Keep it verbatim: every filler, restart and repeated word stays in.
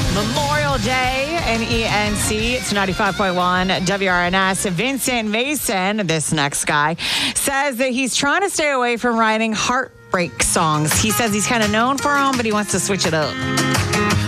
Memorial Day in E N C. It's ninety-five point one W R N S. Vincent Mason, this next guy, says that he's trying to stay away from writing heartbreak songs. He says he's kind of known for them, but he wants to switch it up.